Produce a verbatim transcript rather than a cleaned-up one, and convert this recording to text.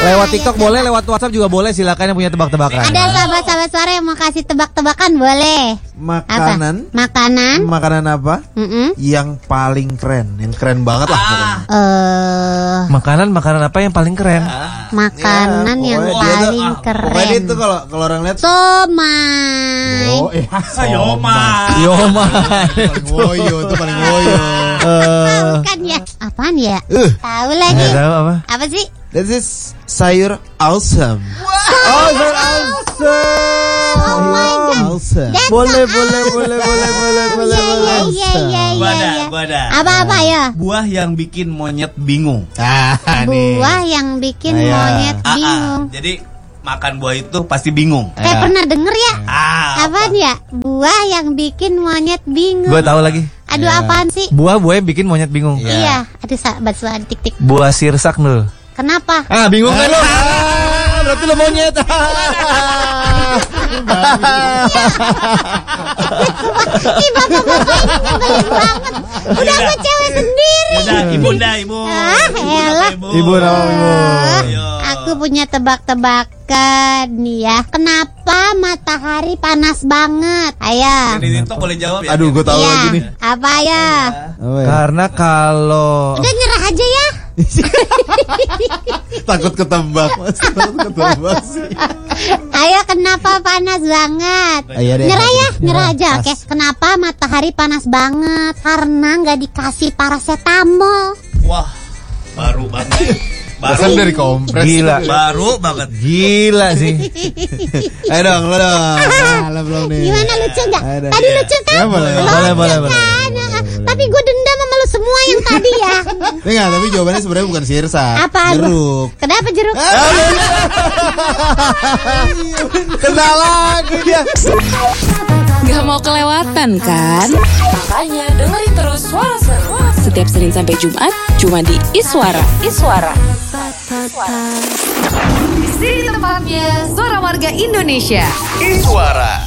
Lewat TikTok boleh, lewat WhatsApp juga boleh. Silakan yang punya tebak-tebakan. Ada sahabat-sahabat suara yang mau kasih tebak-tebakan boleh. Makanan. Apa? Makanan. Makanan apa? Mm-mm. Yang paling keren, yang keren banget lah pokoknya. Eh, Makanan, makanan apa yang paling keren? makanan Ya, yang pokoknya dia tuh- paling Pokoknya keren. itu kalau kalau orang lihat Somai. oh, eh, Yoma. Yoma. paling woyo, itu paling woyo. Eh, Bukan ya? Apaan ya? Uh, Tahu lagi. nggak tahu apa? Apa sih? this is sayur awesome. Oh, sayur awesome. Oh my god. Awesome. That's Boleh, so boleh, boleh, boleh, boleh, boleh, Iya, boleh. iya, iya, iya, Gua ada, iya. gua ada. Apa-apa ya? Buah yang bikin monyet bingung. Ah, nih. Buah yang bikin Iya. monyet Ah, ah. bingung. Jadi makan buah itu pasti bingung. Kayak pernah denger ya? Ah, Apaan ya? Buah yang bikin monyet bingung. Gue tahu lagi. Aduh, apaan sih? Buah-buah yang bikin monyet bingung. Iya, aduh sahabat suara tik-tik. Buah sirsak nul. Kenapa? Ah, bingung kan lo? Ah, berarti lo monyet. Ih, bapak-bapak ini nyebelin banget. Udah gue cewek sendiri. Yaudah, ibunda, ibu. Ah, elah. Ibu nama ibu. Ayo. Aku punya tebak-tebakan nih ya. Kenapa matahari panas banget? Ayo. Jadi itu boleh jawab ya. Aduh, gue tahu Iya. lagi nih. Apa ya? Apa ya? Karena kalau Udah nyerah aja ya. Takut ketebak, Mas. Takut ketebak sih. Ayo, kenapa panas banget? Ayo deh. Nyerah ya, nyerah aja. Pas. Oke. Kenapa matahari panas banget? Karena nggak dikasih paracetamol. Wah, baru banget. Baru, Rasanya dari kompres. Gila. baru banget. gila sih. Ayo dong, lo dong. Ah, lo belum nih. Gimana, lucu nggak? Ada. Tadi lucu kan? Ya, boleh. Lucu Boleh, boleh, boleh. kan? Tapi gue dendam sama lu semua yang tadi ya. Enggak, tapi jawabannya sebenarnya bukan sirsak. Apa? Jeruk. Kenapa jeruk? Kena lagi dia. Gak mau kelewatan kan? Makanya dengerin terus Suara Seru setiap Senin sampai Jumat cuma di Iswara. Iswara. Di sini tempatnya Suara Warga Indonesia. Suara.